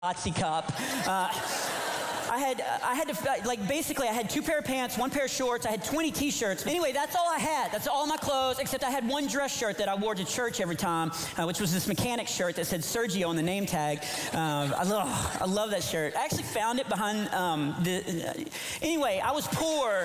Nazi cup. I had to, like, basically I had 2 pair of pants, 1 pair of shorts, I had 20 t-shirts. Anyway, that's all I had. That's all my clothes, except I had one dress shirt that I wore to church every time, which was this mechanic shirt that said Sergio on the name tag. I love that shirt. I actually found it behind anyway, I was poor,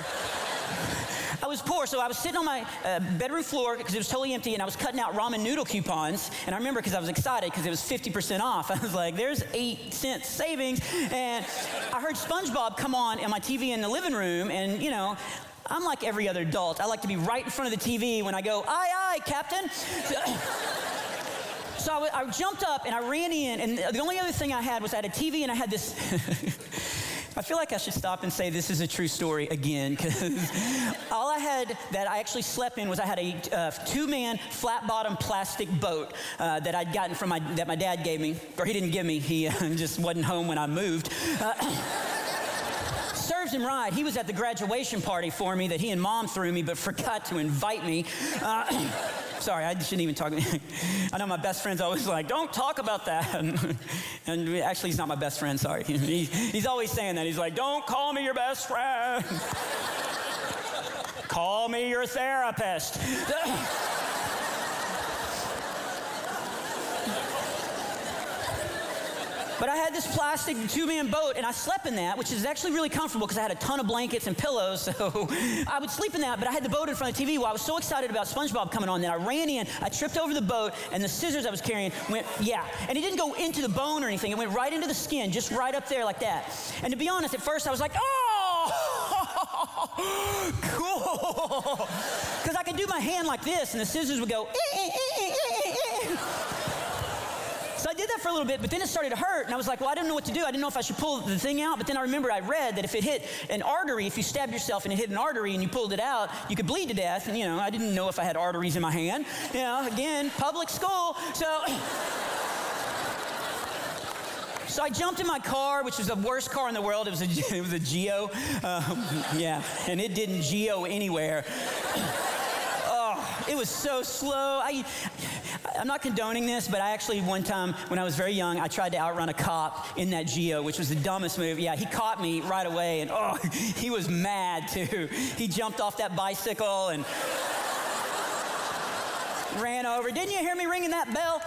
so I was sitting on my bedroom floor because it was totally empty, and I was cutting out ramen noodle coupons. And I remember because I was excited because it was 50% off. I was like, there's 8 cents savings. And I heard SpongeBob come on my TV in the living room, and you know, I'm like every other adult. I like to be right in front of the TV when I go, aye, aye, Captain. So I jumped up and I ran in, and the only other thing I had was I had a TV and I had this. I feel like I should stop and say this is a true story again, because all I had that I actually slept in was I had a 2-man flat-bottom plastic boat that I'd gotten from that my dad gave me, or he didn't give me. He just wasn't home when I moved. Serves him right. He was at the graduation party for me that he and Mom threw me, but forgot to invite me. Sorry, I shouldn't even talk. I know my best friend's always like, don't talk about that. And actually, he's not my best friend, sorry. He's always saying that. He's like, don't call me your best friend. Call me your therapist. But I had this plastic 2-man boat, and I slept in that, which is actually really comfortable because I had a ton of blankets and pillows, so I would sleep in that, but I had the boat in front of the TV. Well, I was so excited about SpongeBob coming on that I ran in, I tripped over the boat, and the scissors I was carrying went, and it didn't go into the bone or anything. It went right into the skin, just right up there like that. And to be honest, at first I was like, oh, cool, because I could do my hand like this, and the scissors would go, So I did that for a little bit, but then it started to hurt, and I was like, well, I didn't know what to do. I didn't know if I should pull the thing out, but then I remember I read that if it hit an artery, if you stabbed yourself and it hit an artery and you pulled it out, you could bleed to death, and, you know, I didn't know if I had arteries in my hand. You know, again, public school, so I jumped in my car, which was the worst car in the world. It was a Geo, and it didn't Geo anywhere. It was so slow. I'm not condoning this, but I actually, one time when I was very young, I tried to outrun a cop in that Geo, which was the dumbest move. Yeah, he caught me right away, and he was mad too. He jumped off that bicycle and ran over. Didn't you hear me ringing that bell?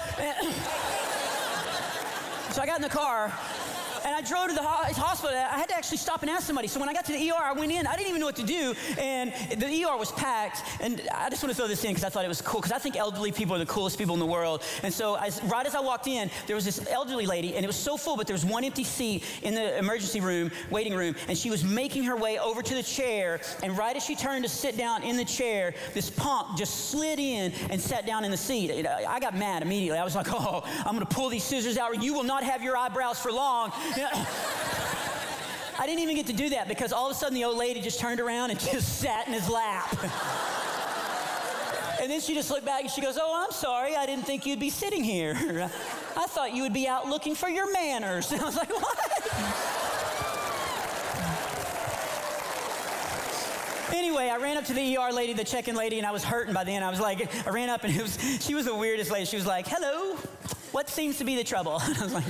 So I got in the car, and I drove to the hospital. I had to actually stop and ask somebody. So when I got to the ER, I went in. I didn't even know what to do, and the ER was packed. And I just want to throw this in because I thought it was cool, because I think elderly people are the coolest people in the world. And so right as I walked in, there was this elderly lady, and it was so full, but there was one empty seat in the emergency room, waiting room, and she was making her way over to the chair, and right as she turned to sit down in the chair, this punk just slid in and sat down in the seat. I got mad immediately. I was like, oh, I'm going to pull these scissors out, or you will not have your eyebrows for long. I didn't even get to do that because all of a sudden the old lady just turned around and just sat in his lap. And then she just looked back and she goes, oh, I'm sorry, I didn't think you'd be sitting here. I thought you would be out looking for your manners. And I was like, what? Anyway, I ran up to the ER lady, the check-in lady, and I was hurting by then. I was like, I ran up and she was the weirdest lady. She was like, hello, what seems to be the trouble? And I was like,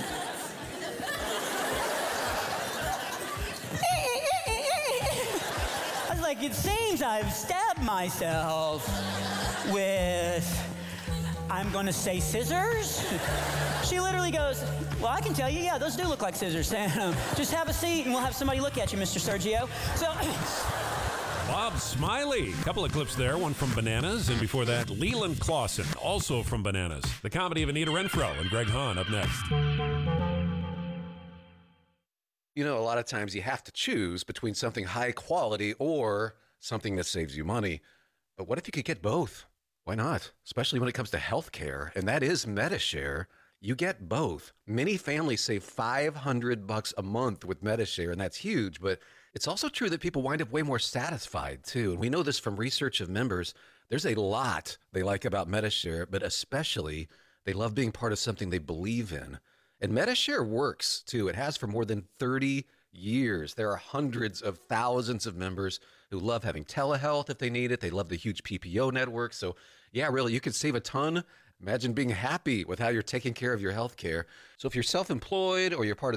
like, it seems I've stabbed myself with, I'm going to say scissors. She literally goes, well, I can tell you, yeah, those do look like scissors. Just have a seat and we'll have somebody look at you, Mr. Sergio. So, Bob Smiley. A couple of clips there, one from Bananas, and before that, Leland Clausen, also from Bananas. The comedy of Anita Renfro and Greg Hahn up next. You know, a lot of times you have to choose between something high quality or something that saves you money. But what if you could get both? Why not? Especially when it comes to healthcare, and that is Medi-Share. You get both. Many families save $500 a month with Medi-Share, and that's huge. But it's also true that people wind up way more satisfied, too. And we know this from research of members. There's a lot they like about Medi-Share, but especially they love being part of something they believe in. And Medi-Share works, too. It has for more than 30 years. There are hundreds of thousands of members who love having telehealth if they need it. They love the huge PPO network. So, yeah, really, you can save a ton Imagine being happy with how you're taking care of your health care. So if you're self-employed or you're part of